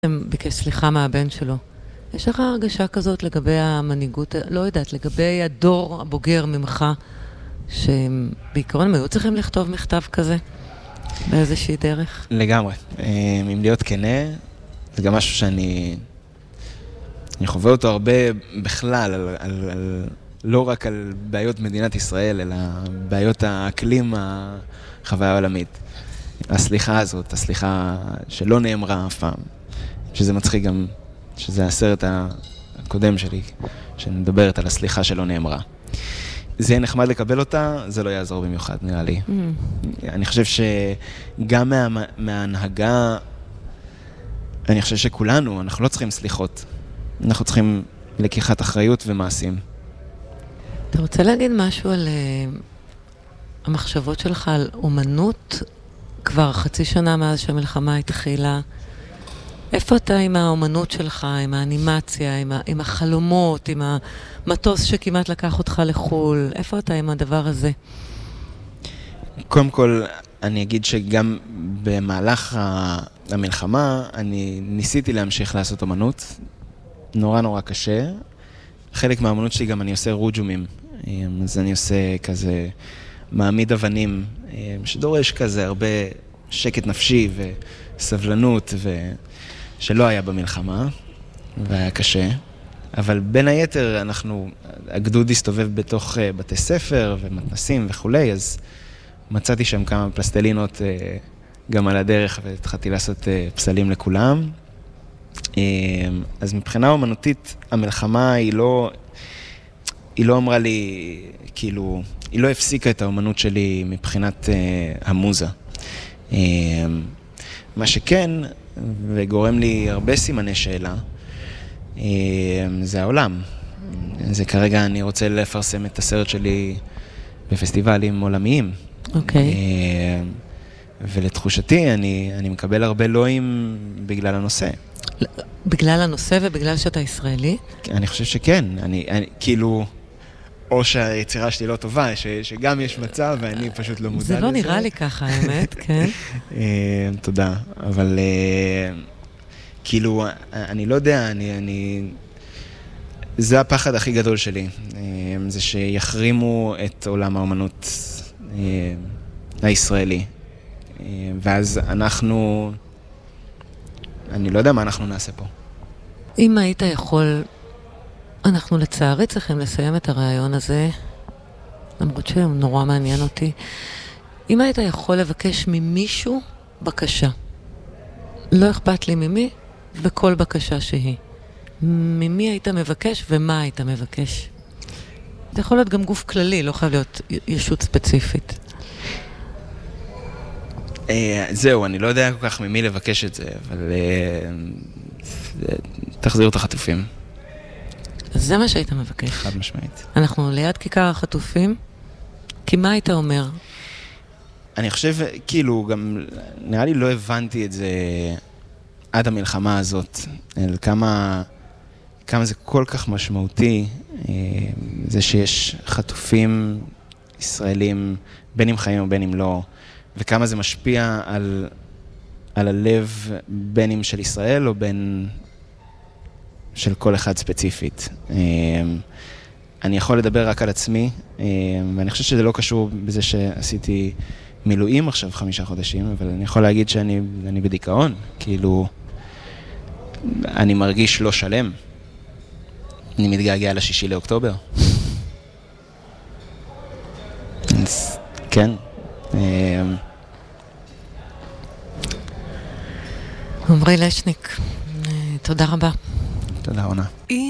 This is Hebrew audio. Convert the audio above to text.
ביקש סליחה מהבן שלו. יש לך הרגשה כזאת לגבי המנהיגות, לא יודעת, לגבי הדור הבוגר ממך, שבעיקרון הם היו צריכים לכתוב מכתב כזה באיזושהי דרך? לגמרי. אם להיות כנה, זה גם משהו שאני חווה אותו הרבה בכלל, לא רק על בעיות מדינת ישראל, אלא בעיות האקלים, החוויה העולמית. הסליחה הזאת, הסליחה שלא נאמרה אף פעם. שזה מצחיק גם, שזה הסרט הקודם שלי, שמדברת על הסליחה שלא נאמרה. זה נחמד לקבל אותה, זה לא יעזור במיוחד, נראה לי. אני חושב שגם מההנהגה, אני חושב שכולנו, אנחנו לא צריכים סליחות. אנחנו צריכים לקיחת אחריות ומעשים. אתה רוצה להגיד משהו על המחשבות שלך על אומנות? כבר חצי שנה מאז שהמלחמה התחילה. איפה אתה עם האומנות שלך, עם האנימציה, עם החלומות, עם המטוס שכמעט לקח אותך לחול? איפה אתה עם הדבר הזה? קודם כל, אני אגיד שגם במהלך המלחמה, אני ניסיתי להמשיך לעשות אומנות. נורא קשה. חלק מהאומנות שלי גם אני עושה רוג'ומים. אז אני עושה כזה מעמיד אבנים, שדורש כזה הרבה שקט נפשי וסבלנות שלא היה במלחמה, והיה קשה. אבל בין היתר הגדוד הסתובב בתוך בתי ספר ומתנסים וכולי, אז מצאתי שם כמה פלסטלינות גם על הדרך, והתחלתי לעשות פסלים לכולם. אז מבחינה אומנותית, המלחמה היא לא אמרה לי, כאילו, היא לא הפסיקה את האומנות שלי מבחינת המוזה. מה שכן, וגורם לי הרבה סימני שאלה, זה העולם. זה כרגע אני רוצה לפרסם את הסרט שלי בפסטיבלים עולמיים. אוקיי. ולתחושתי, אני מקבל הרבה לואים בגלל הנושא. בגלל הנושא ובגלל שאתה ישראלי? אני חושב שכן. כאילו, או שהיצירה שלי לא טובה, שגם יש מצב ואני פשוט לא מודע לזה. זה לא נראה לי ככה, האמת, כן. תודה. אבל כאילו, אני לא יודע, זה הפחד הכי גדול שלי. זה שיחרימו את עולם האומנות הישראלי. ואז אני לא יודע מה אנחנו נעשה פה. אם היית יכול, אנחנו לצערי צריכים לסיים את הרעיון הזה, למרות שהוא נורא מעניין אותי. אם היית יכול לבקש ממישהו בקשה, לא אכפת לי ממי, בכל בקשה שהיא. ממי היית מבקש ומה היית מבקש? זה יכול להיות גם גוף כללי, לא חייב להיות ישות ספציפית. זהו, אני לא יודע כל כך ממי לבקש את זה, אבל תחזירו את החטופים. אז זה מה שהיית מבקש. חד משמעית. אנחנו ליד כיכר החטופים, כי מה היית אומר? אני חושב, כאילו, גם נראה לי לא הבנתי את זה עד המלחמה הזאת, על כמה זה כל כך משמעותי, זה שיש חטופים ישראלים, בין אם חיים או בין אם לא, וכמה זה משפיע על הלב בין אם של ישראל או בין של כל אחד ספציפית. אני יכול לדבר רק על עצמי, ואני חושב שזה לא קשור בזה שעשיתי מילואים עכשיו 5 חודשים, אבל אני יכול להגיד שאני בדיכאון, כאילו אני מרגיש לא שלם. אני מתגעגע ל6 לאוקטובר. כן. עמרי לשניק, תודה רבה. תודה, עונה.